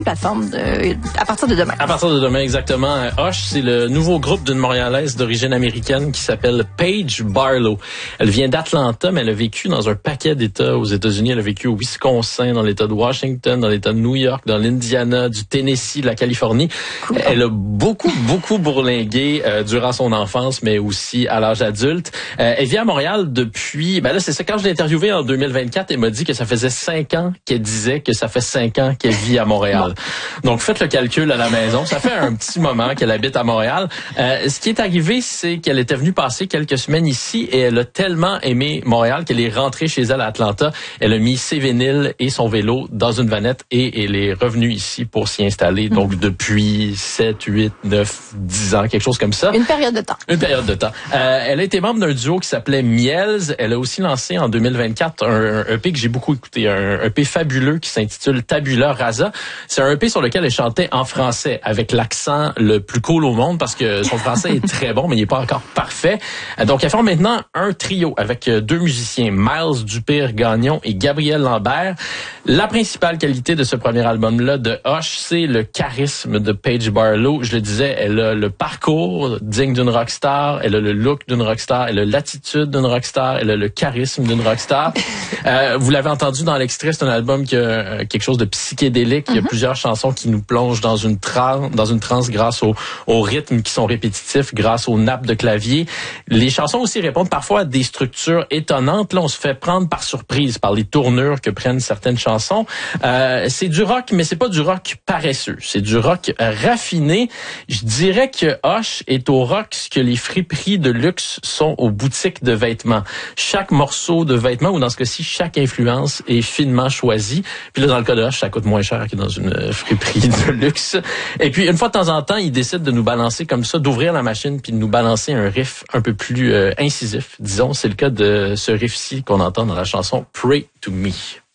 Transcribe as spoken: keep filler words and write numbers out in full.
plateforme de, à partir de demain. À partir de demain, exactement. Hush, c'est le nouveau groupe d'une Montréalaise d'origine américaine qui s'appelle Paige Barlow. Elle vient d'Atlanta, mais elle a vécu dans un paquet d'États aux États-Unis. Elle a vécu au Wisconsin, dans l'État de Washington, dans l'État de New York, dans l'Indiana, du Tennessee, de la Californie. Cool. Elle a beaucoup, beaucoup bourlingué euh, durant son enfance, mais aussi à l'âge adulte. Euh, elle vit à Montréal depuis... Ben là, c'est ça, quand je l'ai interviewée en deux mille vingt-quatre, elle m'a dit que ça faisait cinq ans qu'elle disait que ça fait cinq ans qu'elle vit à Montréal. Bon. Donc, faites le calcul à la maison. Ça fait un petit moment qu'elle habite à Montréal. Euh, ce qui est arrivé, c'est qu'elle était venue passer quelques semaines ici et elle a tellement aimé Montréal qu'elle est rentrée chez elle à Atlanta. Elle a mis ses vinyles et son vélo dans une vanette et elle est revenue ici pour s'y installer. Mm. Donc, depuis sept, huit, neuf, dix ans, quelque chose comme ça. Une période de temps. Une période de temps. Euh, elle a été membre d'un duo qui s'appelait Miels. Elle a aussi lancé en deux mille vingt-quatre un, un E P que j'ai beaucoup écouté, un E P fabuleux qui s'intitule Tabula Rasa. C'est un E P sur lequel elle chantait en français avec l'accent le plus cool au monde parce que son français est très bon, mais il n'est pas encore parfait. Donc, elle forme maintenant un trio avec deux musiciens, Miles Dupire-Gagnon et Gabriel Lambert. La principale qualité de ce premier album-là de Hush, c'est le charisme de Paige Barlow. Je le disais, elle a le parcours digne d'une rockstar, elle a le look d'une rockstar, elle a l'attitude d'une rockstar, elle a le charisme d'une rockstar. euh, vous l'avez entendu dans l'extrait, c'est un album qui a quelque chose de psychédélique. Il y a mm-hmm. plusieurs chansons qui nous plongent dans une transe, dans une transe grâce au, aux rythmes qui sont répétitifs, grâce aux nappes de clavier. Les chansons aussi répondent parfois à des structures étonnantes. Là, on se fait prendre par surprise par les tournures que prennent certaines chansons. Euh, c'est du rock, mais c'est pas du rock paresseux. C'est du rock raffiné. Je dirais que Hush est au rock ce que les friperies de luxe sont aux boutiques de vêtements. Chaque morceau de vêtements, ou dans ce cas-ci, chaque influence est finement choisie. Puis là, dans le cas de Hush, ça coûte moins cher que dans une friperie de luxe. Et puis, une fois de temps en temps, ils décident de nous balancer comme ça, d'ouvrir la machine puis de nous balancer un riff un peu plus euh, incisif. Disons, c'est le cas de ce riff-ci qu'on entend dans la chanson Pray to Me.